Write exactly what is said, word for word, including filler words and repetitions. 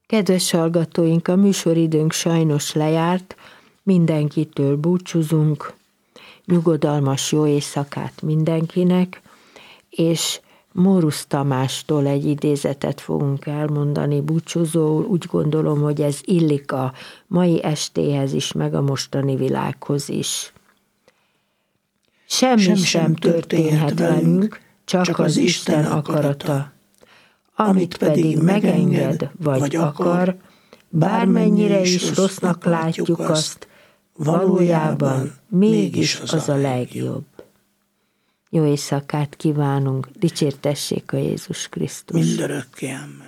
Kedves hallgatóink, a műsoridőnk sajnos lejárt, mindenkitől búcsúzunk, nyugodalmas jó éjszakát mindenkinek, és Mórusz Tamástól egy idézetet fogunk elmondani búcsúzóul. Úgy gondolom, hogy ez illik a mai estéhez is, meg a mostani világhoz is. Semmi sem, sem történhet velünk, csak az Isten akarata. Amit pedig megenged, vagy akar, bármennyire is rossznak látjuk azt, valójában mégis az a legjobb. Jó éjszakát kívánunk, dicsértessék a Jézus Krisztus. Mindörökké, amen.